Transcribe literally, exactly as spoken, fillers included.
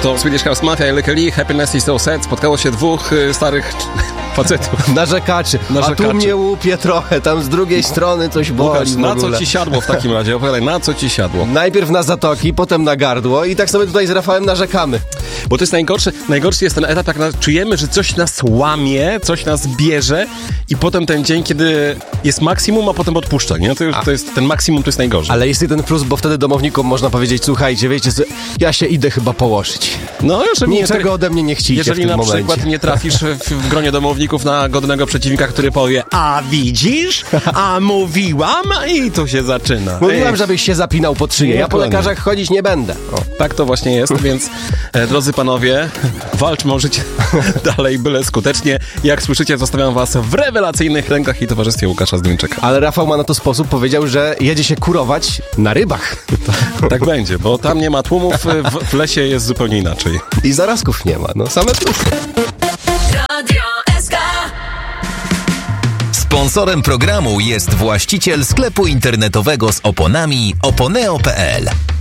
To Swedish House Mafia i Lykke Li, Happiness is so sad. Spotkało się dwóch y, starych facetów. Narzekaczy. Narzekaczy. A tu mnie łupie trochę, tam z drugiej strony coś boli w Na ogóle. co ci siadło w takim razie? Opowiadaj, na co ci siadło? Najpierw na zatoki, potem na gardło i tak sobie tutaj z Rafałem narzekamy. Bo to jest najgorsze, najgorszy jest ten etap, jak na, czujemy, że coś nas łamie, coś nas bierze i potem ten dzień, kiedy jest maksimum, a potem odpuszcza, nie? To, już, to jest, ten maksimum to jest najgorsze. Ale jest jeden plus, bo wtedy domownikom można powiedzieć, słuchajcie, wiecie co, ja się idę chyba położyć. No, jeżeli Niczego nie, ode mnie nie chcicie w jeżeli tym na momencie. przykład nie trafisz w, w gronie domowników na godnego przeciwnika, który powie, a widzisz, a mówiłam i to się zaczyna. Mówiłam, Ej. żebyś się zapinał pod szyję. Ja po Dokładnie. lekarzach chodzić nie będę. O, tak to właśnie jest, więc e, drodzy panowie, walczmy o życie dalej, byle skutecznie. Jak słyszycie, zostawiam was w rewelacyjnych rękach i towarzystwie Łukasza Zduńczyka. Ale Rafał ma na to sposób, powiedział, że jedzie się kurować na rybach. Tak będzie, bo tam nie ma tłumów, w, w lesie jest zupełnie inaczej. I zarazków nie ma, no same plusy. Radio S K. Sponsorem programu jest właściciel sklepu internetowego z oponami oponeo kropka p l.